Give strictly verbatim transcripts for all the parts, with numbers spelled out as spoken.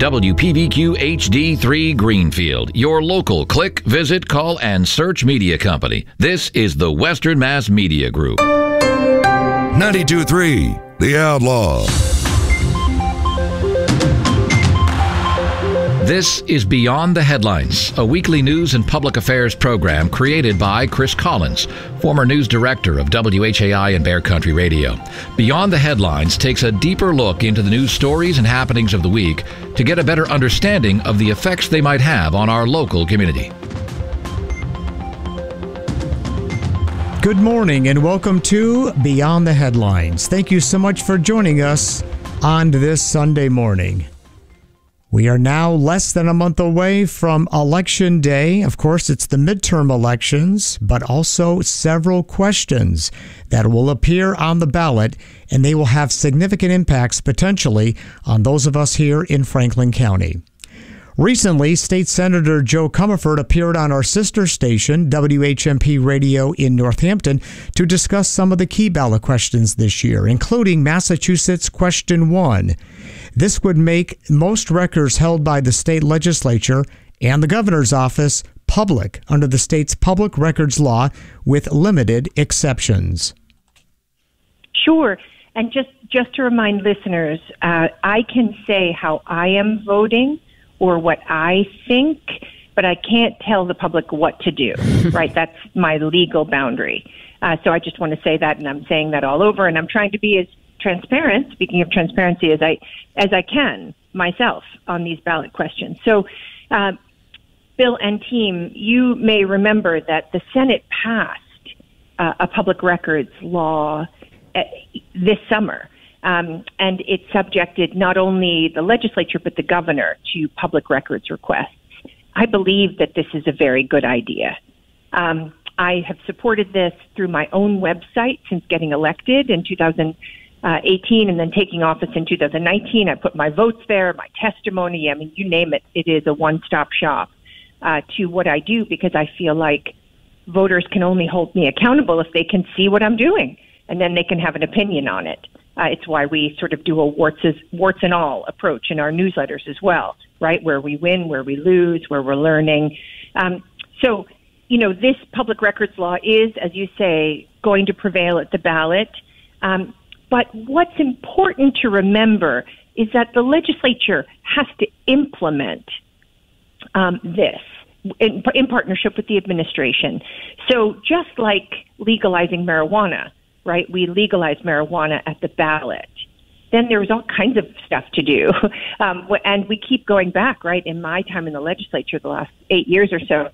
W P V Q H D three Greenfield, your local click, visit, call, and search media company. This is the Western Mass Media Group. ninety-two point three, The Outlaw. This is Beyond the Headlines, a weekly news and public affairs program created by Chris Collins, former news director of W H A I and Bear Country Radio. Beyond the Headlines takes a deeper look into the news stories and happenings of the week to get a better understanding of the effects they might have on our local community. Good morning and welcome to Beyond the Headlines. Thank you so much for joining us on this Sunday morning. We are now less than a month away from Election Day. Of course, it's the midterm elections, but also several questions that will appear on the ballot, and they will have significant impacts potentially on those of us here in Franklin County. Recently, State Senator Joe Comerford appeared on our sister station, W H M P Radio in Northampton, to discuss some of the key ballot questions this year, including Massachusetts Question one. This would make most records held by the state legislature and the governor's office public under the state's public records law with limited exceptions. Sure. And just, just to remind listeners, uh, I can say how I am voting or what I think, but I can't tell the public what to do, right? That's my legal boundary. Uh, so I just want to say that, and I'm saying that all over, and I'm trying to be as transparent, speaking of transparency, as I as I can myself on these ballot questions. So, uh, Bill and team, you may remember that the Senate passed uh, a public records law uh, this summer. Um, and it subjected not only the legislature, but the governor to public records requests. I believe that this is a very good idea. Um, I have supported this through my own website since getting elected in two thousand eighteen and then taking office in two thousand nineteen. I put my votes there, my testimony, I mean, you name it. It is a one-stop shop uh, to what I do, because I feel like voters can only hold me accountable if they can see what I'm doing, and then they can have an opinion on it. Uh, it's why we sort of do a warts, as, warts and all approach in our newsletters as well, right? Where we win, where we lose, where we're learning. Um, so, you know, this public records law is, as you say, going to prevail at the ballot. Um, but what's important to remember is that the legislature has to implement um, this in, in partnership with the administration. So just like legalizing marijuana, right? We legalize marijuana at the ballot. Then there's all kinds of stuff to do. Um, and we keep going back, right? In my time in the legislature, the last eight years or so,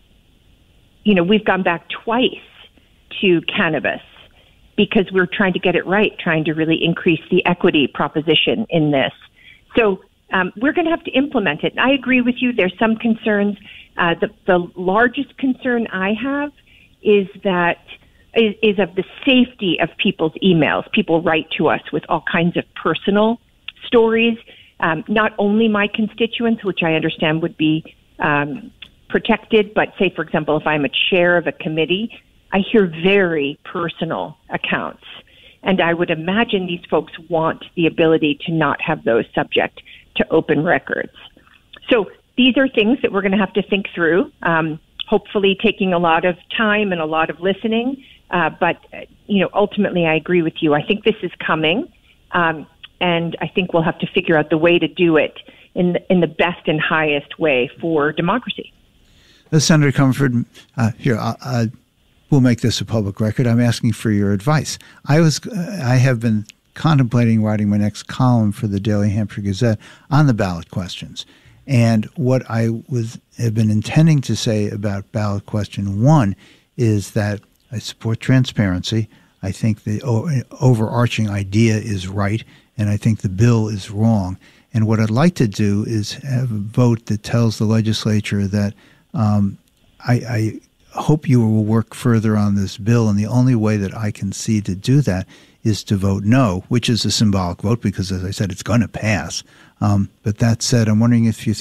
you know, we've gone back twice to cannabis because we're trying to get it right, trying to really increase the equity proposition in this. So um, we're going to have to implement it. And I agree with you. There's some concerns. Uh, the, the largest concern I have is that Is, is of the safety of people's emails. People write to us with all kinds of personal stories, um, not only my constituents, which I understand would be um, protected, but say, for example, if I'm a chair of a committee, I hear very personal accounts. And I would imagine these folks want the ability to not have those subject to open records. So these are things that we're going to have to think through, um, hopefully taking a lot of time and a lot of listening. Uh, but, you know, ultimately, I agree with you. I think this is coming, um, and I think we'll have to figure out the way to do it in the, in the best and highest way for democracy. Uh, Senator Comerford, uh, here, uh, uh, we'll make this a public record. I'm asking for your advice. I was, uh, I have been contemplating writing my next column for the Daily Hampshire Gazette on the ballot questions. And what I was have been intending to say about ballot question one is that I support transparency. I think the o- overarching idea is right, and I think the bill is wrong. And what I'd like to do is have a vote that tells the legislature that um, I, I hope you will work further on this bill, and the only way that I can see to do that is to vote no, which is a symbolic vote because, as I said, it's going to pass. Um, but that said, I'm wondering if you think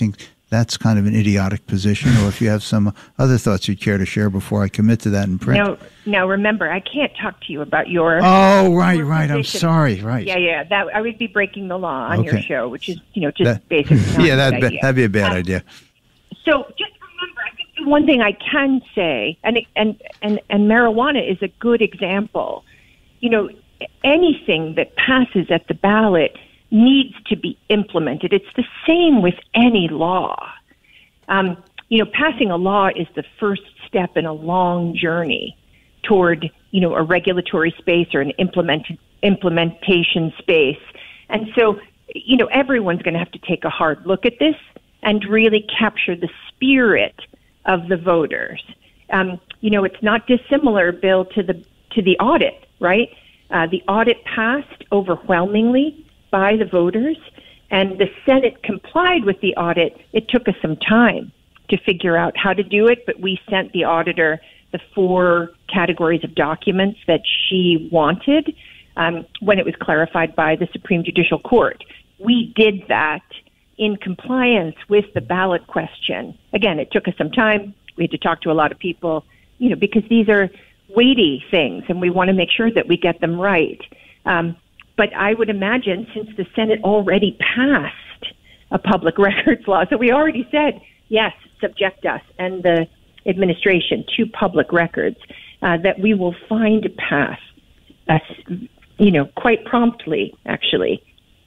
that's kind of an idiotic position, or if you have some other thoughts you'd care to share before I commit to that in print. No, now remember, I can't talk to you about your. Oh, right, your right. I'm position. sorry. Right. Yeah, yeah. That I would be breaking the law on Okay. your show, which is, you know, just That- basically. yeah, that'd be, idea. that'd be a bad Um, idea. So just remember, I think the one thing I can say, and and and and marijuana is a good example. You know, anything that passes at the ballot needs to be implemented. It's the same with any law. Um, you know, passing a law is the first step in a long journey toward, you know, a regulatory space or an implement, implementation space. And so, you know, everyone's going to have to take a hard look at this and really capture the spirit of the voters. Um, you know, it's not dissimilar, Bill, to the to the audit, right? Uh, the audit passed overwhelmingly by the voters, and the Senate complied with the audit. It took us some time to figure out how to do it, but we sent the auditor the four categories of documents that she wanted um, when it was clarified by the Supreme Judicial Court. We did that in compliance with the ballot question. Again, it took us some time. We had to talk to a lot of people, you know, because these are weighty things, and we want to make sure that we get them right. Um, But I would imagine, since the Senate already passed a public records law, so we already said, yes, subject us and the administration to public records, uh, that we will find a path, uh, you know, quite promptly, actually.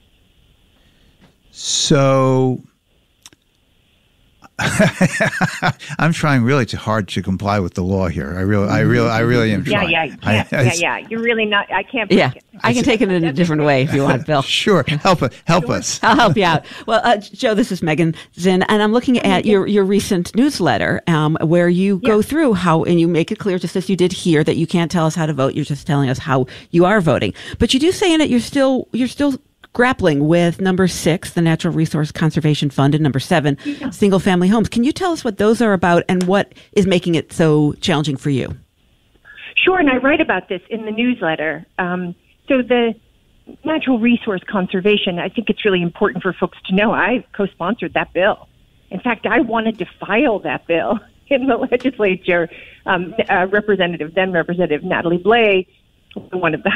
So I'm trying really too hard to comply with the law here. I really, I really, I really am Yeah, trying. yeah, I, yeah, I, yeah, yeah. You're really not. I can't. Yeah, break it. I can take it in a different way if you want, Bill. Sure, help help us. I'll help you out. Well, uh, Joe, this is Megan Zinn, and I'm looking at your, your recent newsletter um, where you go Yeah. through how, and you make it clear, just as you did here, that you can't tell us how to vote. You're just telling us how you are voting. But you do say in it you're still you're still grappling with number six, the Natural Resource Conservation Fund, and number seven, Yeah. single family homes. Can you tell us what those are about and what is making it so challenging for you? Sure, and I write about this in the newsletter. Um, so the natural resource conservation, I think it's really important for folks to know. I co-sponsored that bill. In fact, I wanted to file that bill in the legislature. Um, uh, Representative, then Representative Natalie Blais, one of the